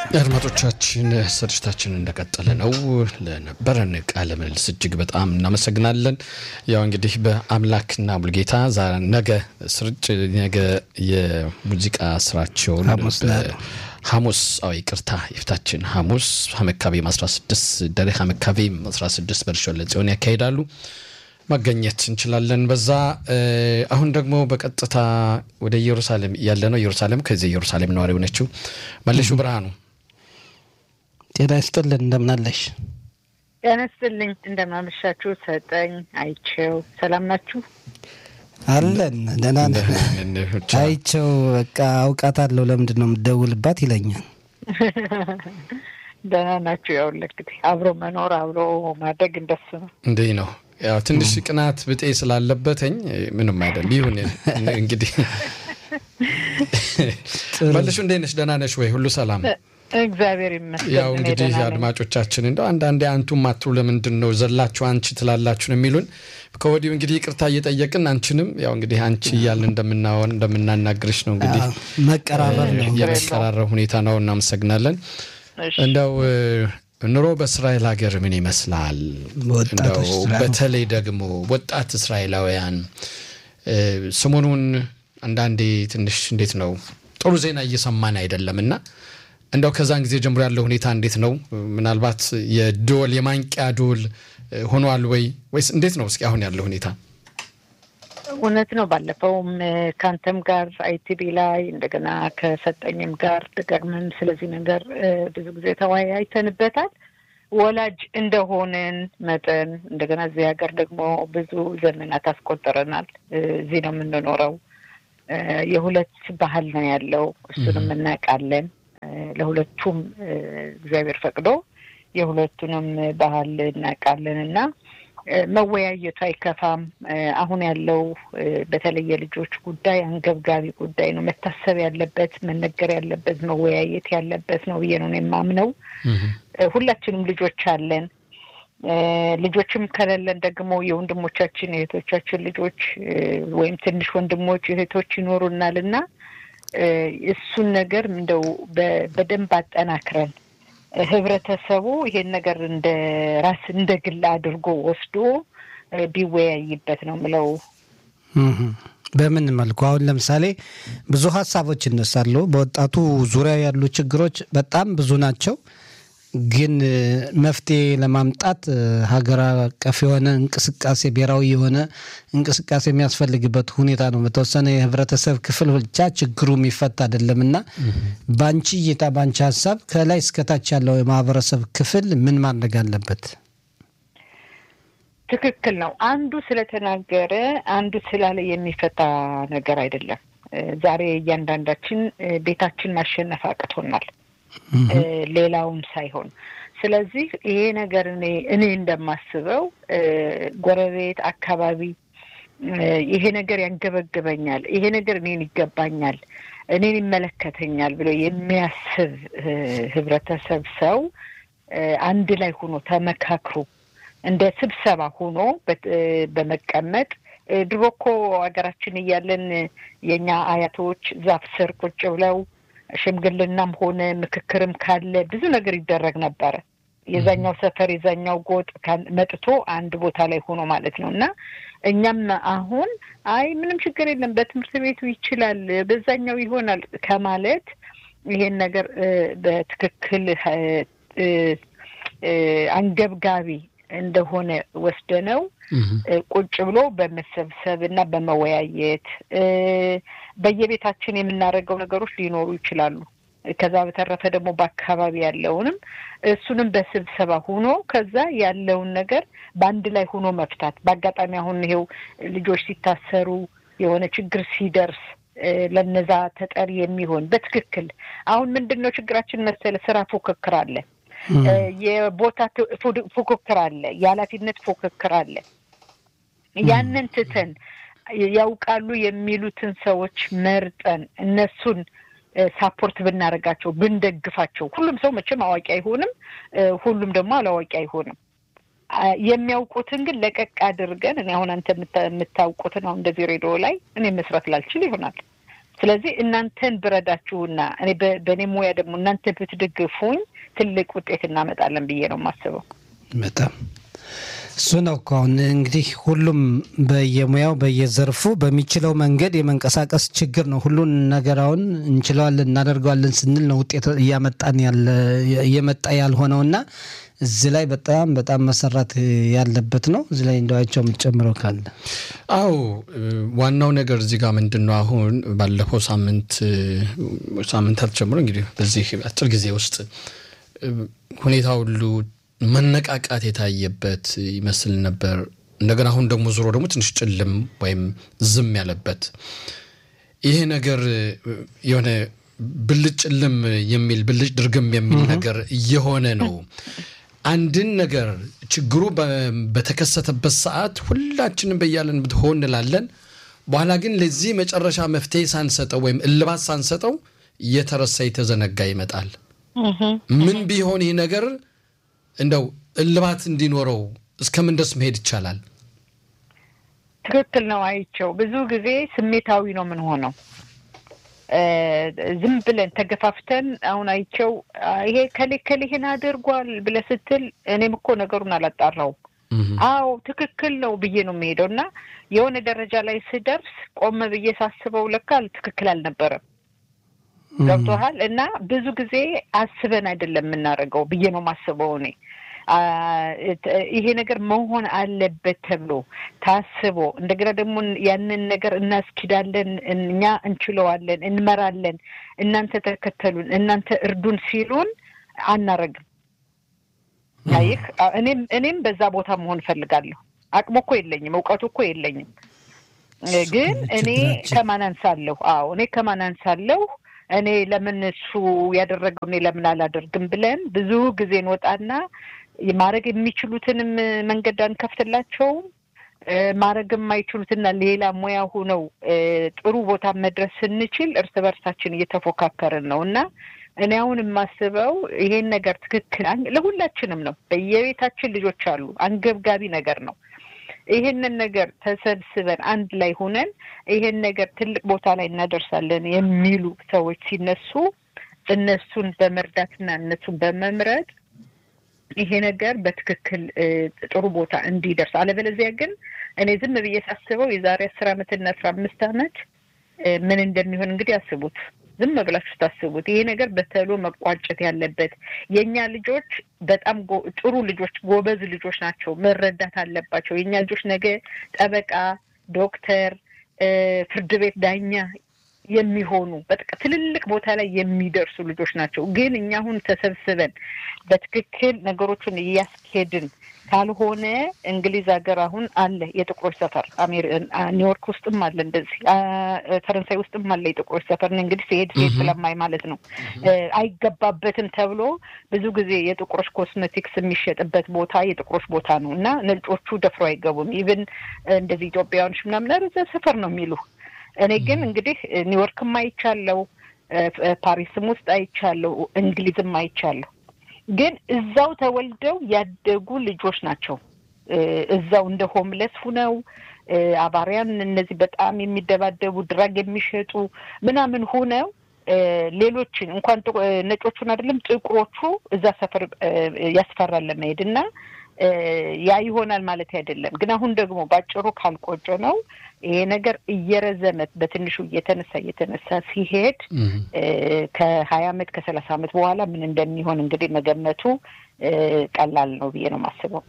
አድማጮቻችን ስርጭታችን እንደቀጠለ ነው ለነበረን ቃለ ምልልስ እጅግ በጣም እናመሰግናለን ያው እንግዲህ በአምላክና ሙልጌታ ነገ ነገ የሙዚቃ ስራቸው ሐሙስ ይቅርታ ይፍታችን ሐሙስ ሐመካቤ 16 ደሬ ሐመካቤ 16 በርሾለ ጽዮን ያካሂዳሉ ማገኘት እንችላለን በዛ አሁን ደግሞ በቀጥታ ወደ ኢየሩሳሌም ያለነው ኢየሩሳሌም ከዚህ ኢየሩሳሌም ነዋሪ ሆነችው መልሹ ብርሃኑ ጤና ይስጥልን እንደምን አለሽ ጤና ይስጥልኝ እንደምን አመሻችሁ ሰጠኝ አይቼው ሰላም ናችሁ አለን ደህና ነን አይቼው በቃ አውቃታለሁ ለምንድን ነው የምትደውልባት ይለኛል ደህና ናችሁ ያው ለክቲ አብሮ መኖር አብሮ ማደግ እንደሱ ነው እንዴ ነው ያው ትንሽ ቅናት ብጤ ስላለበተኝ ምንም አይደል ይሁን እንግዲህ መልሹ እንደነሽ ደህና ነሽ ወይ ሁሉ ሰላም እግዚአብሔር ይመስገን ያው እንግዲህ አድማጮቻችን እንደው አንዳንዴ አንቱም ማትሩ ለምንድነው ዘላችሁ አንቺ ትላላችሁ ነው የሚሉን ከወዲሁ እንግዲህ ይቅርታ እየጠየቅን አንቺንም ያው እንግዲህ አንቺ ይያል እንደምናናግርሽ ነው እንግዲህ መቀራረብ ነው የመቀራረብ ሁኔታ ነው እናመሰግናለን እንደው ኑሮ በእስራኤል ሀገር ምን ይመስላል እንደው በተለይ ደግሞ ወጣት እስራኤላውያን ሰሞኑን አንዳንዴ ትንሽ እንዴት ነው ጥሩ ዜና እየሰማን አይደለምና እንደው ከዛን ጊዜ ጀምሮ ያለው ሁኔታ እንዴት ነው ምናልባት የዶል የማንቂያ ዶል ሆኗል ወይስ እንዴት ነው እስኪ አሁን ያለው ሁኔታ እውነት ነው ባለፈውም ካንተም ጋር አይቲቪ ላይ እንደገና ከሰጠኝም ጋር ደጋግመን ስለዚህ ነገር ብዙ ጊዜ ተወያይተንበታል ወላጅ እንደሆነን መጠን እንደገና እዚህ ሀገር ደግሞ ብዙ ዘመናት አስቆጥረናል እዚህ ነው የምንኖረው የሁለት ባህል ነው ያለው እሱንም እናውቃለን ለሁለቱም እግዚአብሔር ፈቅዶ የሁለቱንም ባህል እናውቃለንና መወያየቱ አይከፋም አሁን ያለው በተለየ ልጆች ጉዳይ አንገብጋቢ ጉዳይ ነው መታሰብ ያለበት መነገር ያለበት መወያየት ያለበት ነው ብዬ ነው የማምነው ሁላችንም ልጆች አለን ልጆችም ከሌለን ደግሞ የወንድሞቻችን የእህቶቻችን ልጆች ወይም ትንሽ ወንድሞች እህቶች ይኖሩናልና እሱን ነገር እንደው በደንብ አጠናክረን ህብረተሰቡ ይሄን ነገር እንደ ራስ እንደ ግል አድርጎ ወስዶ ቢወያይበት ነው ምለው በምን መልኩ አሁን ለምሳሌ ብዙ ሐሳቦች ይነሳሉ በወጣቱ ዙሪያ ያሉ ችግሮች በጣም ብዙ ናቸው ግን መፍትሄ ለማምጣት ሀገር አቀፍ የሆነ እንቅስቃሴ ብሔራዊ የሆነ እንቅስቃሴ የሚያስፈልግበት ሁኔታ ነው በተወሰነ የህብረተሰብ ክፍል ብቻ ችግሩ የሚፈታ አይደለምና ባንቺ እይታ ባንቺ ሐሳብ ከላይ እስከ ታች ያለው የማህበረሰብ ክፍል ምን ማድረግ አለበት ትክክል ነው አንዱ ስለተናገረ አንዱ ስላለ የሚፈታ ነገር አይደለም ዛሬ እያንዳንዳችን ቤታችን ማሸነፍ አቅቶናል ሌላውም ሳይሆን ስለዚህ ይሄ ነገር እኔ እንደማስበው ጎረቤት አካባቢ ይሄ ነገር ያንገበግበኛል ይሄ ነገር እኔን ይገባኛል እኔን ይመለከተኛል ብሎ የሚያስብ ህብረተሰብ ሰው አንድ ላይ ሆኖ ተመካክሮ እንደ ስብሰባ ሆኖ በመቀመጥ ድሮኮ ሀገራችን እያለን የኛ አያቶች ዛፍ ስር ቁጭ ብለው ሽምግልናም ሆነ ምክክርም ካለ ብዙ ነገር ይደረግ ነበር የዛኛው ሰፈር የዛኛው ጎጥ መጥቶ አንድ ቦታ ላይ ሆኖ ማለት ነውና እኛም አሁን አይ ምንም ችግር የለም በትምህርት ቤቱ ይችላል በዛኛው ይሆናል ከማለት ይሄን ነገር በትክክል አንገብጋቢ እንደሆነ ወስደነው ቁጭ ብሎ በመሰብሰብና በመወያየት በየቤታችን የምናደርገው ነገሮች ሊኖሩ ይችላሉ ከዛ በተረፈ ደግሞ በአካባቢ ያለውንም እሱንም በስብሰባ ሆኖ ከዛ ያለውን ነገር በአንድ ላይ ሆኖ መፍታት በአጋጣሚ አሁን ይሄው ልጆች ሲታሰሩ የሆነ ችግር ሲደርስ ለነዛ ተጠሪ የሚሆን በትክክል አሁን ምንድነው ችግራችን መሰለ ስራ ፉክክር አለ የቦታ ፉክክር አለ የኃላፊነት ፉክክር አለ ያንን ትተን ያውቃሉ የሚሉትን ሰዎች መርጠን እነሱን ሳፖርት ብናረጋቸው ብንደግፋቸው ሁሉም ሰው መቼም አዋቂ አይሆንም ሁሉም ደግሞ አላዋቂ አይሆንም የሚያውቁትን ግን ለቀቅ አድርገን እኔ አሁን አንተ የምታውቁትን አሁን እንደዚህ ሬዲዮ ላይ እኔ መስራት ላልችል ይሆናል ስለዚህ እናንተን ብረዳችሁና እኔ በኔ ሙያ ደግሞ እናንተ ብትደግፉኝ ትልቅ ውጤት እናመጣለን ብዬ ነው የማስበው። በጣም እሱ ነው አሁን እንግዲህ ሁሉም በየሙያው በየዘርፉ በሚችለው መንገድ የመንቀሳቀስ ችግር ነው። ሁሉን ነገራውን እንችላለን እናደርጋለን ስንል ነው ውጤት እየመጣ ያልሆነውና እዚህ ላይ በጣም መሰራት ያለበት ነው። እዚህ ላይ እንደዋቸው የምትጨምረው ካለ? አዎ ዋናው ነገር እዚህ ጋር ምንድነው አሁን ባለፈው ሳምንታት ጀምሮ እንግዲህ በዚህ አጭር ጊዜ ውስጥ ሁኔታው ሁሉ መነቃቃት የታየበት ይመስል ነበር። እንደገና አሁን ደግሞ ዙሮ ደግሞ ትንሽ ጭልም ወይም ዝም ያለበት ይሄ ነገር የሆነ ብልጭልም የሚል ብልጭ ድርግም የሚል ነገር እየሆነ ነው። አንድን ነገር ችግሩ በተከሰተበት ሰዓት ሁላችንም በያለንበት ሆን እንላለን። በኋላ ግን ለዚህ መጨረሻ መፍትሄ ሳንሰጠው ወይም እልባት ሳንሰጠው እየተረሳ የተዘነጋ ይመጣል። ምን ቢሆን ይሄ ነገር እንደው እልባት እንዲኖረው እስከምን ድረስ መሄድ ይቻላል? ትክክል ነው። አይቸው ብዙ ጊዜ ስሜታዊ ነው ምን ሆነው ዝም ብለን ተገፋፍተን አሁን አይቸው ይሄ ከለከለህን አድርጓል ብለህ ስትል እኔም እኮ ነገሩን አላጣራው አዎ ትክክል ነው ብዬ ነው የምሄደውና የሆነ ደረጃ ላይ ስደርስ ቆመ ብዬ ሳስበው ለካል ትክክል አልነበረም። ገብቶሃል? እና ብዙ ጊዜ አስበን አይደለም የምናደርገው ብዬ ነው ማስበው እኔ ይሄ ነገር መሆን አለበት ተብሎ ታስቦ እንደገና ደግሞ ያንን ነገር እናስኪዳለን እኛ እንችለዋለን እንመራለን እናንተ ተከተሉን እናንተ እርዱን ሲሉን አናረግም። አይክ እኔም በዛ ቦታ መሆን ፈልጋለሁ። አቅሙ እኮ የለኝም ዕውቀቱ እኮ የለኝም። ግን እኔ ከማናንሳለሁ እኔ ከማናንሳለሁ እኔ ለምን እሱ ያደረገው እኔ ለምን አላደርግም ብለን ብዙ ጊዜ እንወጣና ማረግ የሚችሉትንም መንገድ አንከፍትላቸው ማረግ የማይችሉትና ሌላ ሙያ ሆነው ጥሩ ቦታ መድረስ ስንችል እርስ በርሳችን እየተፎካከርን ነውና እኔ አሁን የማስበው ይሄን ነገር ትክክል ለሁላችንም ነው። በየቤታችን ልጆች አሉ። አንገብጋቢ ነገር ነው። ይሄንን ነገር ተሰብስበን አንድ ላይ ሆነን ይሄን ነገር ትልቅ ቦታ ላይ እናደርሳለን የሚሉ ሰዎች ሲነሱ እነሱን በመርዳትና እነሱን በመምረጥ ይሄ ነገር በትክክል ጥሩ ቦታ እንዲደርስ አለበለዚያ ግን እኔ ዝም ብዬ ሳስበው የዛሬ 10 አመት እና 15 አመት ምን እንደሚሆን እንግዲህ አስቡት። ዝም ብላችሁ ታስቡት። ይሄ ነገር በተሎ መቋጨት ያለበት የኛ ልጆች በጣም ጥሩ ልጆች ጎበዝ ልጆች ናቸው። መረዳት አለባቸው። የኛ ልጆች ነገ ጠበቃ፣ ዶክተር፣ ፍርድ ቤት ዳኛ የሚሆኑ በቃ ትልልቅ ቦታ ላይ የሚደርሱ ልጆች ናቸው። ግን እኛ አሁን ተሰብስበን በትክክል ነገሮችን እያስኬድን ካልሆነ እንግሊዝ ሀገር አሁን አለ የጥቁሮች ሰፈር ኒውዮርክ ውስጥም አለ እንደዚህ ፈረንሳይ ውስጥም አለ የጥቁሮች ሰፈር እንግዲህ ሲሄድ ስለማይ ማለት ነው አይገባበትም ተብሎ ብዙ ጊዜ የጥቁሮች ኮስሜቲክስ የሚሸጥበት ቦታ የጥቁሮች ቦታ ነው እና ነጮቹ ደፍሮ አይገቡም። ኢቭን እንደዚህ ኢትዮጵያውያኖች ምናምን ለዛ ሰፈር ነው የሚሉ እኔ ግን እንግዲህ ኒውዮርክም አይቻለው ፓሪስም ውስጥ አይቻለው እንግሊዝም አይቻለው ግን እዛው ተወልደው ያደጉ ልጆች ናቸው። እዛው እንደ ሆምለስ ሆነው አባሪያን እነዚህ በጣም የሚደባደቡ ድራግ የሚሸጡ ምናምን ሆነው ሌሎችን እንኳን ነጮቹን አይደለም ጥቁሮቹ እዛ ሰፈር ያስፈራል ለመሄድና ያ ይሆናል ማለት አይደለም። ግን አሁን ደግሞ ባጭሩ ካልቆጨ ነው ይሄ ነገር እየረዘመት በትንሹ እየተነሳ ሲሄድ ከ20 አመት ከ30 አመት በኋላ ምን እንደሚሆን እንግዲህ መገመቱ ቀላል ነው ብዬ ነው ማስበው።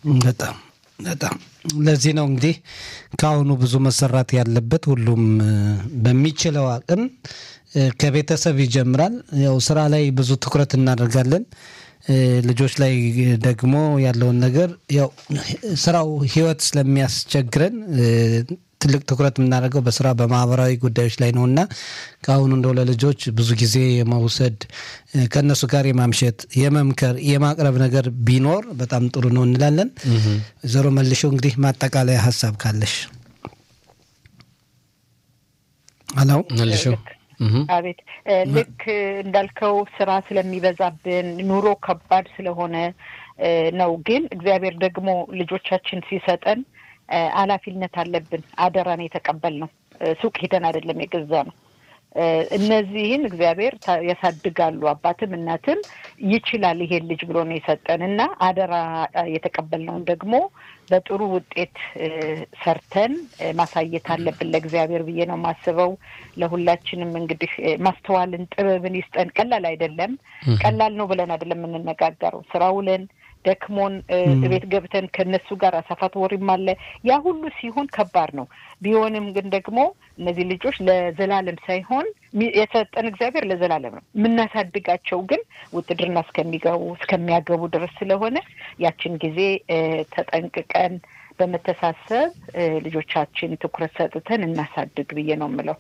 በጣም ለዚህ ነው እንግዲህ ካሁኑ ብዙ መሰራት ያለበት ሁሉም በሚችለው አቅም ከቤተሰብ ይጀምራል። ያው ስራ ላይ ብዙ ትኩረት እናደርጋለን። ልጆች ላይ ደግሞ ያለውን ነገር ያው ስራው ህይወት ስለሚያስቸግረን ትልቅ ትኩረት የምናደርገው በስራ በማህበራዊ ጉዳዮች ላይ ነውና ካሁኑ እንደው ለልጆች ብዙ ጊዜ የመውሰድ ከነሱ ጋር የማምሸት የመምከር የማቅረብ ነገር ቢኖር በጣም ጥሩ ነው እንላለን። ዘሮ መልሽው እንግዲህ ማጠቃለያ ሐሳብ ካለሽ? አላው መልሽው አቤት ልክ እንዳልከው ስራ ስለሚበዛብን ኑሮ ከባድ ስለሆነ ነው። ግን እግዚአብሔር ደግሞ ልጆቻችን ሲሰጠን ኃላፊነት አለብን። አደራን የተቀበልነው ሱቅ ሄደን አይደለም የገዛነው። እነዚህን እግዚአብሔር ያሳድጋሉ አባትም እናትም ይችላል ይሄ ልጅ ብሎ ነው የሰጠንና አደራ የተቀበልነውን ደግሞ በጥሩ ውጤት ሰርተን ማሳየት አለብን ለእግዚአብሔር ብዬ ነው ማስበው ለሁላችንም እንግዲህ ማስተዋልን ጥበብን ይስጠን ቀላል አይደለም ቀላል ነው ብለን አይደለም እንነጋገረው ስራውለን ደክሞን ቤት ገብተን ከነሱ ጋር አሳፋት ወሪም አለ ያ ሁሉ ሲሆን ከባድ ነው ቢሆንም ግን ደግሞ እነዚህ ልጆች ለዘላለም ሳይሆን የሰጠን እግዚአብሔር ለዘላለም ነው ምናሳድጋቸው ግን ውትድርና እስከሚያገቡ ድረስ ስለሆነ ያችን ጊዜ ተጠንቅቀን በመተሳሰብ ልጆቻችን ትኩረት ሰጥተን እናሳድግ ብዬ ነው የምለው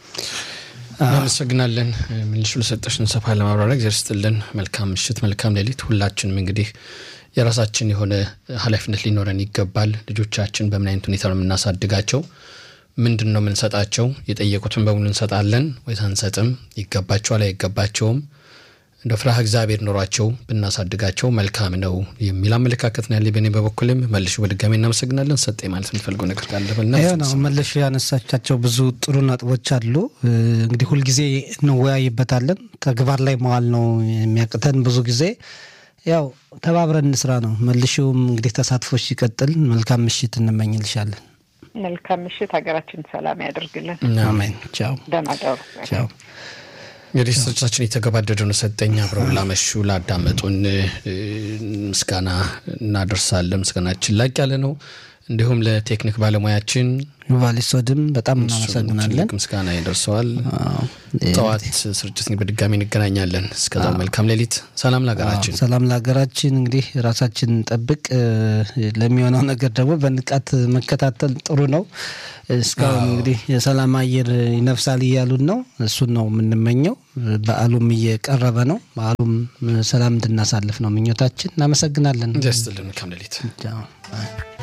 አመሰግናለን ምንሽ ለሰጠሽን ሰፋ ለማብራሪያ እግዚአብሔር ይስጥልን መልካም ምሽት መልካም ሌሊት ሁላችንም እንግዲህ የራሳችን የሆነ ኃላፊነት ሊኖረን ይገባል ልጆቻችን በምን አይነት ሁኔታ ነው የምናሳድጋቸው ምንድነው የምንሰጣቸው የጠየቁትን በሙሉ እንሰጣለን ወይስ አንሰጥም ይገባቸዋል አይገባቸውም እንደ ፍራህ እግዚአብሔር ኖሯቸው ብናሳድጋቸው መልካም ነው የሚል አመለካከት ነው ያለኝ በእኔ በበኩልም መልሽ በድጋሚ እናመሰግናለን ሰጠኝ ማለት እንፈልገው ነገር ካለበልና ነው መልሽ ያነሳቻቸው ብዙ ጥሩ ነጥቦች አሉ እንግዲህ ሁሉ ጊዜ እንወያይበታለን ተግባር ላይ መዋል ነው የሚያቀተን ብዙ ጊዜ ያው ተባብረን እንስራ ነው መልሽውም እንግዲህ ተሳትፎሽ ይቀጥል መልካም ምሽት እንመኝልሻለን መልካም ምሽት ሀገራችን ሰላም ያድርግልን አሜን ቻው ደህና ደሩ ቻው እንግዲህ ስርጭታችን የተገባደደ ነው ሰጠኝ አብረው ላመሹ ላዳመጡን ምስጋና እናደርሳለን ምስጋናችን ላቅ ያለ ነው እንዲሁም ለቴክኒክ ባለሙያችን ቫሊሶድም በጣም እናመሰግናለን ምስጋና ይደርሰዋል ጠዋት ስርጭት በድጋሚ እንገናኛለን እስከዛው መልካም ሌሊት ሰላም ለሀገራችን እንግዲህ ራሳችን ጠብቅ ለሚሆነው ነገር ደግሞ በንቃት መከታተል ጥሩ ነው እስካሁን እንግዲህ የሰላም አየር ይነፍሳል ይያሉን ነው እሱን ነው የምንመኘው በዓሉም እየቀረበ ነው በዓሉም ሰላም እንድናሳልፍ ነው ምኞታችን እናመሰግናለን ደስ ይላል መልካም ሌሊት